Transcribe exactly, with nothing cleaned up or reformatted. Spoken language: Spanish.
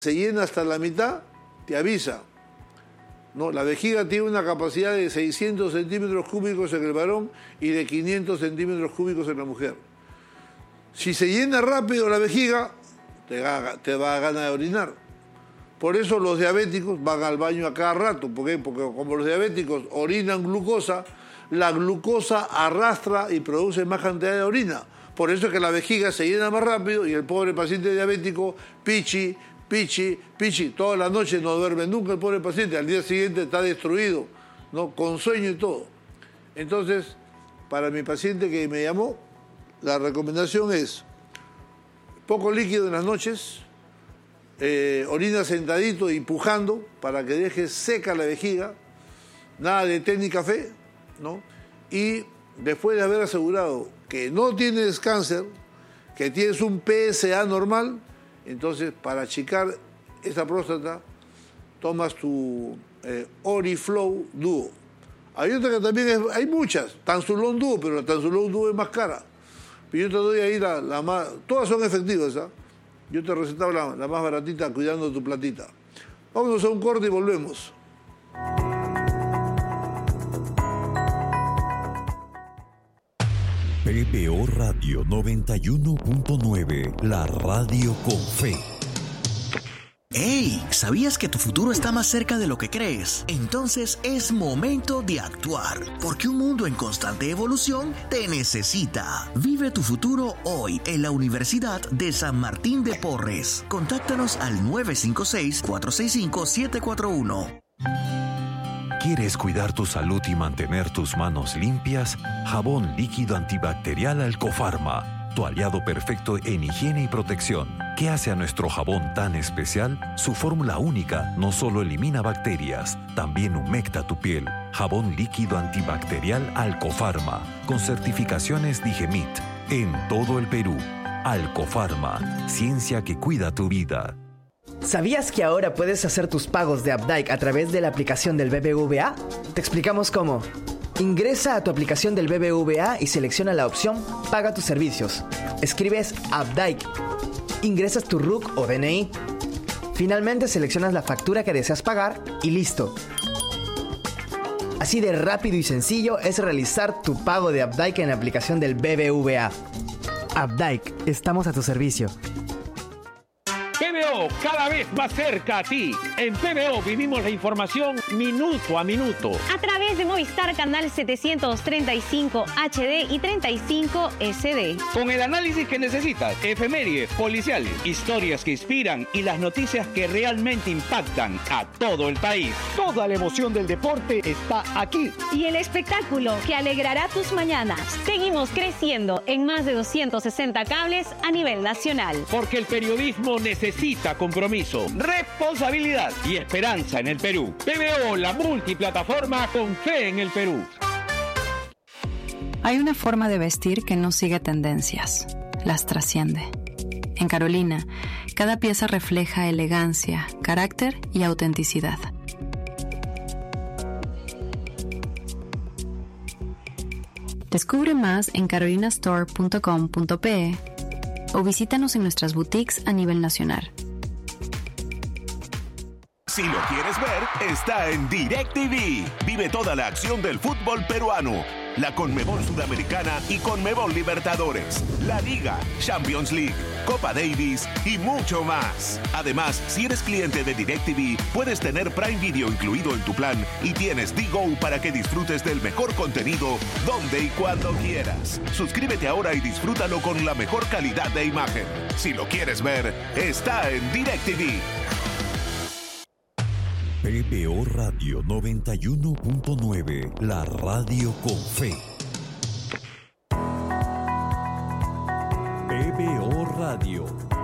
se llena hasta la mitad, te avisa. ¿No? La vejiga tiene una capacidad de seiscientos centímetros cúbicos en el varón y de quinientos centímetros cúbicos en la mujer. Si se llena rápido la vejiga, te, te va a ganar de orinar. Por eso los diabéticos van al baño a cada rato. ¿Por qué? Porque como los diabéticos orinan glucosa, la glucosa arrastra y produce más cantidad de orina. Por eso es que la vejiga se llena más rápido y el pobre paciente diabético, pichi, pichi, pichi, toda la noche no duerme nunca el pobre paciente. Al día siguiente está destruido, ¿no? Con sueño y todo. Entonces, para mi paciente que me llamó, la recomendación es poco líquido en las noches, eh, orina sentadito y pujando para que deje seca la vejiga, nada de té ni café, ¿no? Y después de haber asegurado que no tienes cáncer, que tienes un P S A normal, entonces para achicar esa próstata tomas tu eh, Oriflow Duo. Hay otra que también es, hay muchas, Tansulón Duo, pero la Tansulón Duo es más cara. Yo te doy ahí la, la más... Todas son efectivas, ¿ah? Yo te recetaba la, la más baratita, cuidando tu platita. Vámonos a un corte y volvemos. P B O Radio noventa y uno punto nueve, la radio con fe. ¡Hey! ¿Sabías que tu futuro está más cerca de lo que crees? Entonces es momento de actuar, porque un mundo en constante evolución te necesita. Vive tu futuro hoy en la Universidad de San Martín de Porres. Contáctanos al nueve cinco seis, cuatro seis cinco, siete cuatro uno. ¿Quieres cuidar tu salud y mantener tus manos limpias? Jabón líquido antibacterial Alcofarma. Tu aliado perfecto en higiene y protección. ¿Qué hace a nuestro jabón tan especial? Su fórmula única no solo elimina bacterias, también humecta tu piel. Jabón líquido antibacterial Alcofarma, con certificaciones Digemit, en todo el Perú. Alcofarma, ciencia que cuida tu vida. ¿Sabías que ahora puedes hacer tus pagos de Updike a través de la aplicación del B B V A? Te explicamos cómo. Ingresa a tu aplicación del B B V A y selecciona la opción Paga tus servicios. Escribes Updike. Ingresas tu R U C o D N I. Finalmente seleccionas la factura que deseas pagar y listo. Así de rápido y sencillo es realizar tu pago de Updike en la aplicación del B B V A. Updike, estamos a tu servicio. P B O, cada vez más cerca a ti. En P B O vivimos la información minuto a minuto. A través de Movistar Canal setecientos treinta y cinco H D y treinta y cinco S D. Con el análisis que necesitas, efemérides, policiales, historias que inspiran y las noticias que realmente impactan a todo el país. Toda la emoción del deporte está aquí. Y el espectáculo que alegrará tus mañanas. Seguimos creciendo en más de doscientos sesenta cables a nivel nacional. Porque el periodismo necesita Necesita compromiso, responsabilidad y esperanza en el Perú. P B O, la multiplataforma con fe en el Perú. Hay una forma de vestir que no sigue tendencias, las trasciende. En Carolina, cada pieza refleja elegancia, carácter y autenticidad. Descubre más en carolina store punto com punto pe o visítanos en nuestras boutiques a nivel nacional. Si lo quieres ver, está en DirecTV. Vive toda la acción del fútbol peruano, la Conmebol Sudamericana y Conmebol Libertadores, la Liga, Champions League, Copa Davis y mucho más. Además, si eres cliente de DirecTV, puedes tener Prime Video incluido en tu plan y tienes D-Go para que disfrutes del mejor contenido donde y cuando quieras. Suscríbete ahora y disfrútalo con la mejor calidad de imagen. Si lo quieres ver, está en DirecTV. P B O Radio noventa y uno punto nueve, la radio con fe. P B O Radio.